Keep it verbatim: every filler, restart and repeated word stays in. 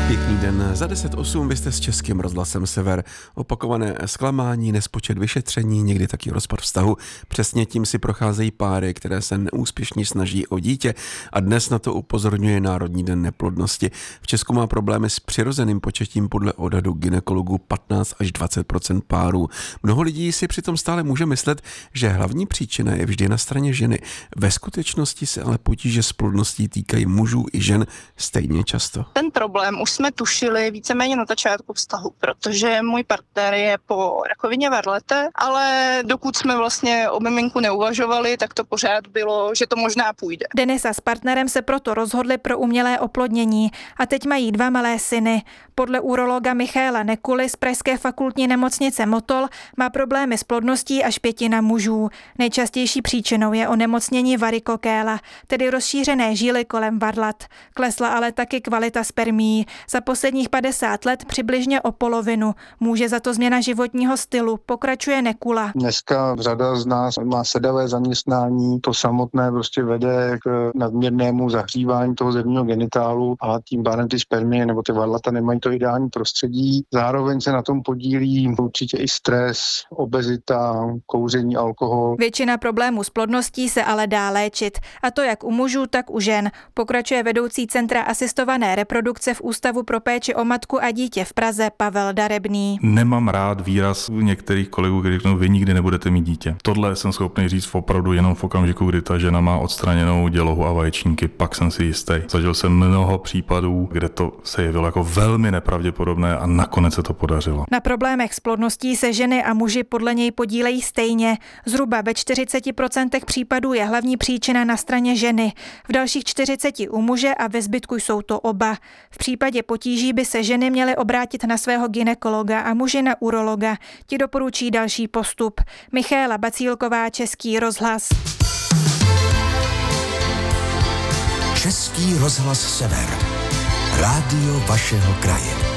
Pěkný den. Za deset osm byste s Českým rozhlasem Sever. Opakované zklamání, nespočet vyšetření, někdy taky rozpad vztahu. Přesně tím si procházejí páry, které se neúspěšně snaží o dítě, a dnes na to upozorňuje Národní den neplodnosti. V Česku má problémy s přirozeným početím podle odhadu gynekologů patnáct až dvacet procent párů. Mnoho lidí si přitom stále může myslet, že hlavní příčina je vždy na straně ženy. Ve skutečnosti se ale potíže s plodností týkají mužů i žen stejně často. Ten problém už jsme tušili víceméně na začátku vztahu, protože můj partner je po rakovině varlete, ale dokud jsme vlastně o miminku neuvažovali, tak to pořád bylo, že to možná půjde. Denisa s partnerem se proto rozhodli pro umělé oplodnění a teď mají dva malé syny. Podle urologa Michaela Nekuly z Pražské fakultní nemocnice Motol má problémy s plodností až pětina mužů. Nejčastější příčinou je onemocnění varikokéla, tedy rozšířené žíly kolem varlat. Klesla ale taky kvalita spermií. Za posledních padesát let přibližně o polovinu. Může za to změna životního stylu, pokračuje Nekula. Dneska řada z nás má sedavé zaměstnání, to samotné prostě vede k nadměrnému zahřívání toho zemního genitálu a tím pádem ty spermie nebo ty varlata nemají to ideální prostředí. Zároveň se na tom podílí určitě i stres, obezita, kouření, alkohol. Většina problémů s plodností se ale dá léčit, a to jak u mužů, tak u žen, pokračuje vedoucí Centra asistované reprodukce v Ústavu pro péči o matku a dítě v Praze Pavel Darebný. Nemám rád výraz některých kolegů, kteří řeknou, vy nikdy nebudete mít dítě. Tohle jsem schopný říct opravdu jenom v okamžiku, kdy ta žena má odstraněnou dělohu a vaječníky, pak jsem si jistý. Zažil jsem mnoho případů, kde to se jevilo jako velmi nepravděpodobné a nakonec se to podařilo. Na problémech s plodností se ženy a muži podle něj podílejí stejně. Zhruba ve čtyřiceti procentech případů je hlavní příčina na straně ženy, v dalších čtyřiceti u muže a ve zbytku jsou to oba. V případě potíží by se ženy měly obrátit na svého gynekologa a muži na urologa. Ti doporučí další postup. Michaela Bacílková, Český rozhlas. Český rozhlas Sever. Rádio vašeho kraje.